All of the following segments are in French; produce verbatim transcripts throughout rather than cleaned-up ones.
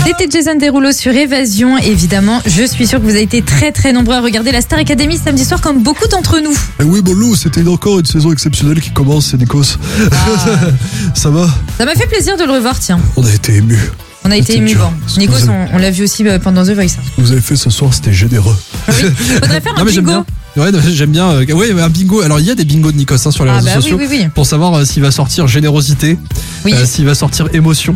C'était Jason Derulo sur Évasion. Évidemment, je suis sûre que vous avez été très très nombreux à regarder la Star Academy samedi soir comme beaucoup d'entre nous. Et oui, bon, Lou, c'était encore une saison exceptionnelle qui commence, c'est Nikos. Ah. Ça va? Ça m'a fait plaisir de le revoir, tiens. On a été émus. On a été émouvant. Nikos, avez... on, on l'a vu aussi pendant The Voice. Vous avez fait ce soir, c'était généreux. Oui, faudrait faire un non, mais bingo. J'aime bien. Ouais, j'aime bien. Euh, ouais, un bingo. Alors, il y a des bingos de Nikos hein, sur les ah, réseaux bah sociaux oui, oui, oui. pour savoir euh, s'il va sortir générosité, oui. euh, s'il va sortir émotion,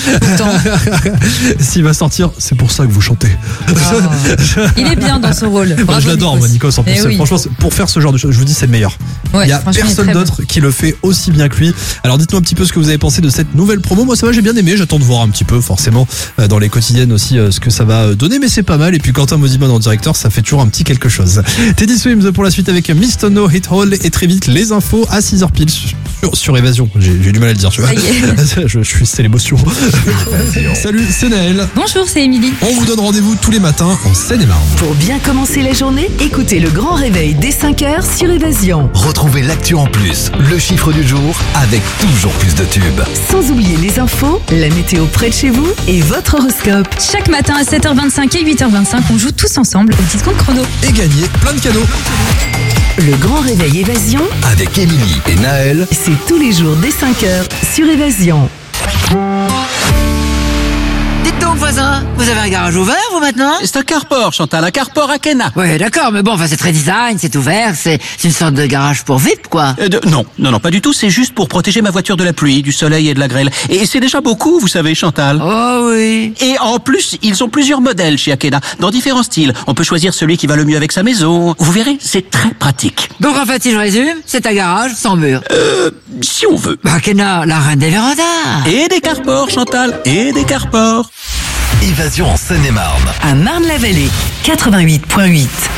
s'il va sortir. C'est pour ça que vous chantez. Oh. Il est bien dans ce rôle. Moi, je l'adore, moi, Nikos. En plus, oui. franchement, pour faire ce genre de choses, je vous dis, c'est le meilleur. Ouais, il y a personne d'autre bon. qui le fait aussi bien que lui. Alors, dites-nous un petit peu ce que vous avez pensé de cette nouvelle promo. Moi, ça va, j'ai bien aimé. J'attends de voir un petit peu, forcément, euh, dans les quotidiennes aussi, euh, ce que ça va donner, mais c'est pas mal. Et puis, Quentin Mosiman en directeur, ça fait toujours un petit quelque chose. Teddy Swims pour la suite avec Miss No Hit Hall et très vite les infos à six heures pile sur, sur Évasion. J'ai, j'ai du mal à le dire, tu vois. je, je suis, c'est l'émotion. Salut, c'est Naël. Bonjour, c'est Émilie. On vous donne rendez-vous tous les matins en Seine-et-Marne. Pour bien commencer la journée, écoutez le grand réveil dès cinq heures sur Évasion. Retrouvez l'actu en plus, le chiffre du jour avec toujours plus de tubes. Sans oublier les infos, la météo près de chez vous et votre horoscope. Chaque matin à sept heures vingt-cinq et huit heures vingt-cinq, on joue tous ensemble au Discount Chrono. Et gagner plein de cadeaux. Le grand réveil Évasion avec Émilie et Naël. C'est tous les jours dès cinq heures sur Évasion. Dites donc, voisin, vous avez un garage ouvert, vous, maintenant? C'est un carport, Chantal, un carport à Kena. Ouais, d'accord, mais bon, enfin, c'est très design, c'est ouvert, c'est, c'est une sorte de garage pour V I P, quoi. Euh, de, non, non, non, pas du tout, c'est juste pour protéger ma voiture de la pluie, du soleil et de la grêle. Et c'est déjà beaucoup, vous savez, Chantal. Oh oui. Et en plus, ils ont plusieurs modèles chez Akena, dans différents styles. On peut choisir celui qui va le mieux avec sa maison. Vous verrez, c'est très pratique. Donc, en fait, si je résume, c'est un garage sans mur. Euh, si on veut. Bah, Akena, la reine des vérandas. Et des carports, Chantal, et des carports. Évasion en Seine-et-Marne. À Marne-la-Vallée, quatre-vingt-huit virgule huit.